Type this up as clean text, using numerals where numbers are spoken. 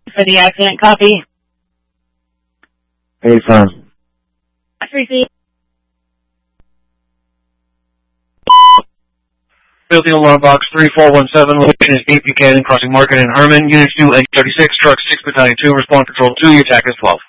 For the accident, copy. 85. Receive. Building alarm box 3417, location is 8 Buchanan, crossing Market and Herman. Units 2 and 36, truck 6 Battalion 2, respond control 2, your attack is 12.